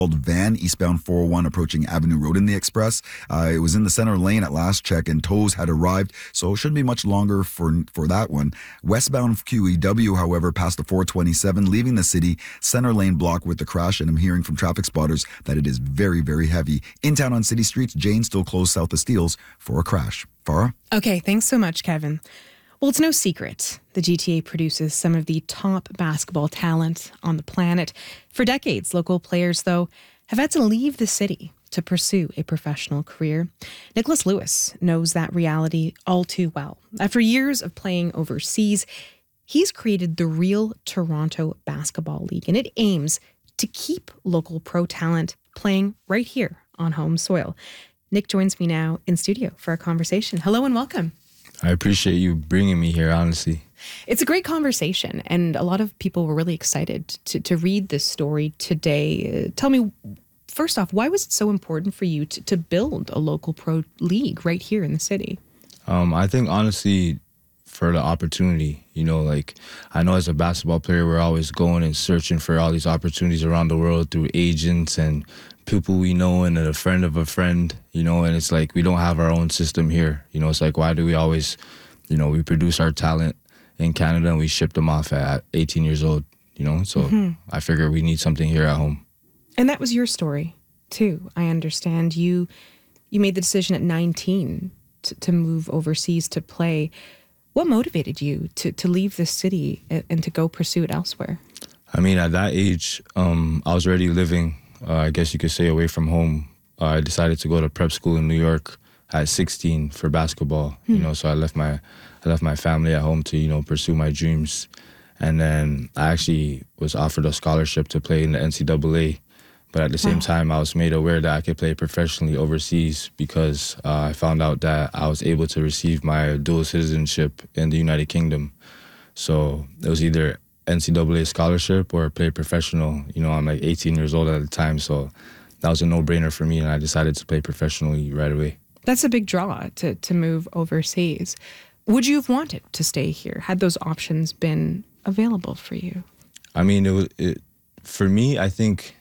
van eastbound 401 approaching Avenue Road in the Express. It was in the center lane at last check, and tows had arrived, so it shouldn't be much longer for that one. Westbound QEW, however, past the 427, leaving the city, center lane blocked with the crash, and I'm hearing from traffic spotters that it is very, very heavy. In town on city streets, Jane still closed south of Steeles for a crash. Farah? Okay, thanks so much, Kevin. Well, it's no secret the GTA produces some of the top basketball talent on the planet. For decades, local players, though, have had to leave the city to pursue a professional career. Nicholas Lewis knows that reality all too well. After years of playing overseas, he's created the Real Toronto Basketball League, and it aims to keep local pro talent playing right here on home soil. Nick joins me now in studio for a conversation. Hello and welcome. I appreciate you bringing me here, honestly. It's a great conversation, and a lot of people were really excited to read this story today. Tell me, first off, why was it so important for you to build a local pro league right here in the city? I think, honestly, for the opportunity, I know as a basketball player, we're always going and searching for all these opportunities around the world through agents and people we know and a friend of a friend, and it's like we don't have our own system here. It's like, why do we always, we produce our talent in Canada and we ship them off at 18 years old, So I figure we need something here at home. And that was your story, too. I understand you made the decision at 19 to move overseas to play. What motivated you to leave the city and to go pursue it elsewhere? I mean, at that age, I was already living, I guess you could say, away from home. I decided to go to prep school in New York at 16 for basketball. So I left my family at home to pursue my dreams, and then I actually was offered a scholarship to play in the NCAA. But at the same time, I was made aware that I could play professionally overseas because I found out that I was able to receive my dual citizenship in the United Kingdom. So it was either NCAA scholarship or play professional. I'm like 18 years old at the time, so that was a no-brainer for me, and I decided to play professionally right away. That's a big draw to move overseas. Would you have wanted to stay here had those options been available for you? I mean, for me, I think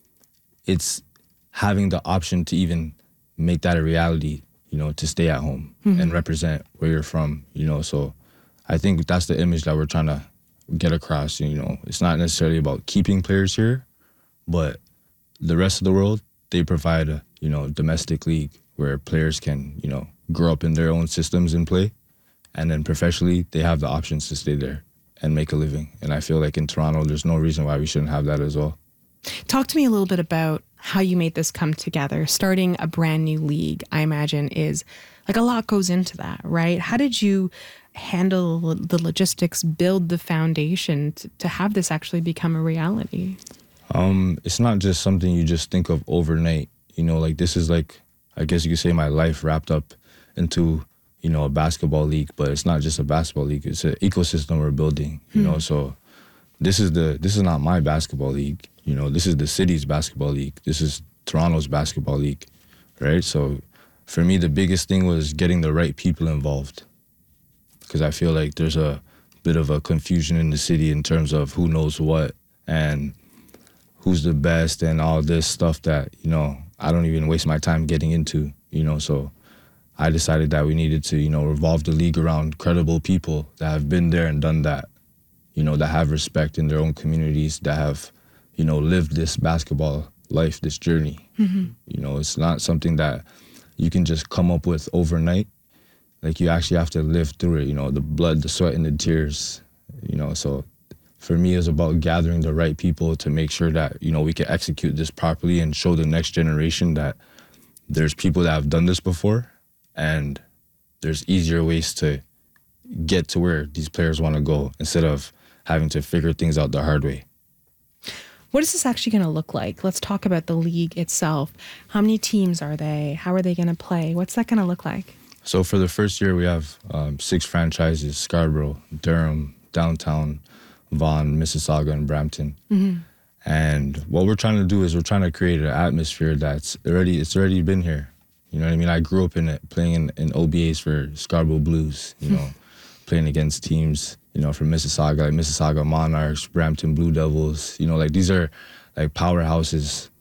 it's having the option to even make that a reality, to stay at home and represent where you're from, So I think that's the image that we're trying to get across. It's not necessarily about keeping players here, but the rest of the world, they provide a, domestic league where players can, grow up in their own systems and play. And then professionally, they have the options to stay there and make a living. And I feel like in Toronto, there's no reason why we shouldn't have that as well. Talk to me a little bit about how you made this come together. Starting a brand new league, I imagine, is like a lot goes into that, right? How did you handle the logistics, build the foundation to have this actually become a reality? It's not just something you just think of overnight. This is like, I guess you could say, my life wrapped up into, a basketball league. But it's not just a basketball league. It's an ecosystem we're building, So this is not my basketball league. This is the city's basketball league. This is Toronto's basketball league, right? So for me, the biggest thing was getting the right people involved, because I feel like there's a bit of a confusion in the city in terms of who knows what and who's the best and all this stuff that, I don't even waste my time getting into, So I decided that we needed to, revolve the league around credible people that have been there and done that, that have respect in their own communities, that have, lived this basketball life, this journey. It's not something that you can just come up with overnight. Like, you actually have to live through it, the blood, the sweat, and the tears, So for me, it's about gathering the right people to make sure that, we can execute this properly and show the next generation that there's people that have done this before and there's easier ways to get to where these players want to go instead of having to figure things out the hard way. What is this actually going to look like? Let's talk about the league itself. How many teams are they? How are they going to play? What's that going to look like? So for the first year, we have 6 franchises: Scarborough, Durham, Downtown, Vaughan, Mississauga, and Brampton. And what we're trying to do is we're trying to create an atmosphere that's already been here. You know what I mean? I grew up in it, playing in OBAs for Scarborough Blues, playing against teams, from Mississauga, like Mississauga Monarchs, Brampton Blue Devils. These are like powerhouses